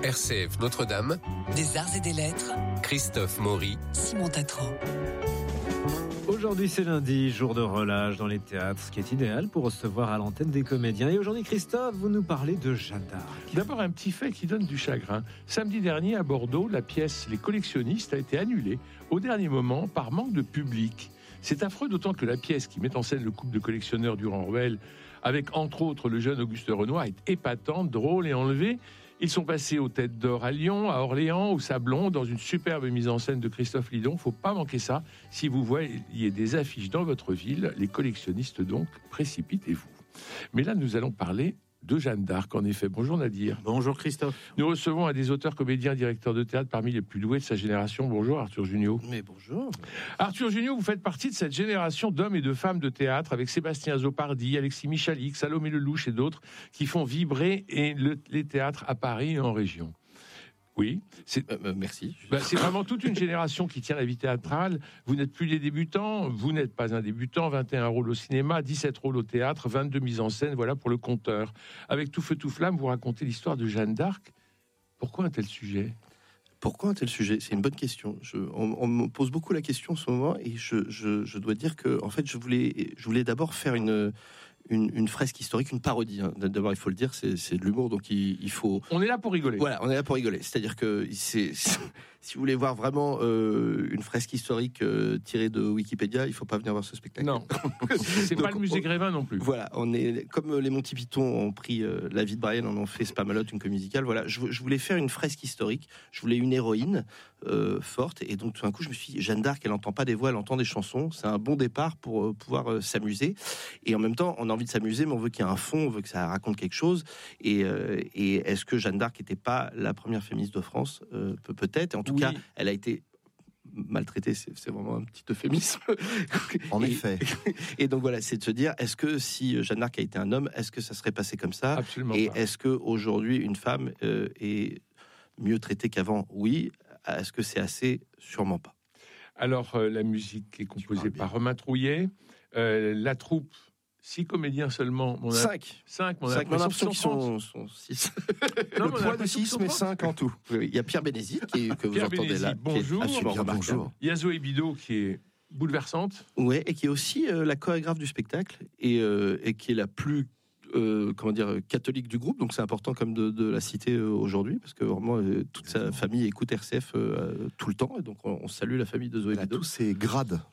RCF Notre-Dame, des arts et des lettres, Christophe Maury, Simon Tatran. Aujourd'hui c'est lundi, jour de relâche dans les théâtres, ce qui est idéal pour recevoir à l'antenne des comédiens. Et aujourd'hui Christophe, vous nous parlez de Jeanne d'Arc. D'abord un petit fait qui donne du chagrin. Samedi dernier à Bordeaux, la pièce Les collectionnistes a été annulée au dernier moment par manque de public. C'est affreux, d'autant que la pièce qui met en scène le couple de collectionneurs Durand-Ruel, avec entre autres le jeune Auguste Renoir, est épatante, drôle et enlevée. Ils sont passés aux Têtes d'Or à Lyon, à Orléans, au Sablon, dans une superbe mise en scène de Christophe Lidon. Faut pas manquer ça. Si vous voyez des affiches dans votre ville, les collectionnistes donc, précipitez-vous. Mais là, nous allons parler de Jeanne d'Arc, en effet. Bonjour Nadir. Bonjour Christophe. Nous recevons un des auteurs, comédiens, directeurs de théâtre parmi les plus doués de sa génération. Bonjour Arthur Junio. Mais bonjour. Arthur Junio, vous faites partie de cette génération d'hommes et de femmes de théâtre avec Sébastien Zopardi, Alexis Michalik, Salomé Lelouch et d'autres qui font vibrer les théâtres à Paris et en région. Oui, merci. C'est vraiment toute une génération qui tient la vie théâtrale. Vous n'êtes plus des débutants, vous n'êtes pas un débutant. 21 rôles au cinéma, 17 rôles au théâtre, 22 mises en scène, voilà pour le compteur. Avec Tout feu, tout flamme, vous racontez l'histoire de Jeanne d'Arc. Pourquoi un tel sujet ? Pourquoi un tel sujet ? C'est une bonne question. On me pose beaucoup la question en ce moment et je dois dire que en fait je voulais d'abord faire une fresque historique, une parodie. Hein. D'abord, il faut le dire, c'est de l'humour, donc il faut. On est là pour rigoler. Voilà, on est là pour rigoler. C'est-à-dire que si vous voulez voir vraiment une fresque historique tirée de Wikipédia, il faut pas venir voir ce spectacle. Non, c'est pas le musée Grévin non plus. Voilà, on est comme les Monty Python ont pris la vie de Brian, en ont fait Spamalot, une comédie musicale. Voilà, je voulais faire une fresque historique. Je voulais une héroïne forte, et donc tout d'un coup, je me suis dit, Jeanne d'Arc, elle entend pas des voix, elle entend des chansons. C'est un bon départ pour pouvoir s'amuser. Et en même temps, on a envie de s'amuser, mais on veut qu'il y ait un fond, on veut que ça raconte quelque chose. Et est-ce que Jeanne d'Arc n'était pas la première féministe de France ? Peut-être. Et en tout cas, elle a été maltraitée, c'est vraiment un petit euphémisme. En effet. Et donc voilà, c'est de se dire, est-ce que si Jeanne d'Arc a été un homme, est-ce que ça serait passé comme ça ? Absolument et pas. Est-ce qu'aujourd'hui, une femme est mieux traitée qu'avant ? Oui. Est-ce que c'est assez ? Sûrement pas. Alors, la musique est composée par Romain Trouillet. La troupe, 6 comédiens seulement. 5. 5, on a l'impression qu'ils sont 6. Le poids de 6, mais 5 en tout. Oui, il y a Pierre Bénézit que vous entendez là. Bonjour. Bonjour. Il y a Zoé Bido qui est bouleversante. Ouais, et qui est aussi la chorégraphe du spectacle et qui est la plus catholique du groupe, donc c'est important comme de la citer aujourd'hui, parce que vraiment toute sa famille écoute RCF tout le temps, et donc on salue la famille de Zoé Bido. Elle a tous ses grades